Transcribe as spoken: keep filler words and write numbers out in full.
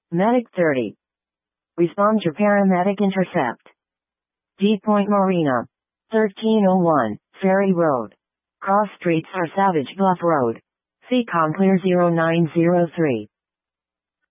Medic thirty. Respond to paramedic intercept. D Point Marina. thirteen oh one, Ferry Road. Cross streets are Savage Bluff Road. Seacom clear zero nine zero three.